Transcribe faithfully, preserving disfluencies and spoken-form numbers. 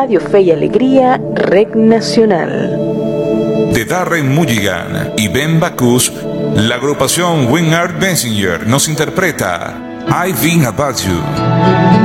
Radio Fe y Alegría, Rec Nacional. De Darren Mulligan y Ben Bacus, la agrupación Wingard Messenger nos interpreta I've Been About You.